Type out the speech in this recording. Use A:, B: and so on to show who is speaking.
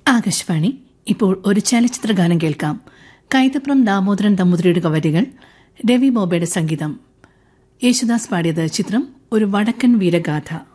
A: ആകാശവാണി. ഇപ്പോൾ ഒരു ചലച്ചിത്ര ഗാനം കേൾക്കാം. കൈതപ്രം ദാമോദരൻ നമ്പൂതിരിയുടെ വരികൾ, രവി ബോബയുടെ സംഗീതം. യേശുദാസ് പാടിയത്. ചിത്രം ഒരു വടക്കൻ വീരഗാഥ.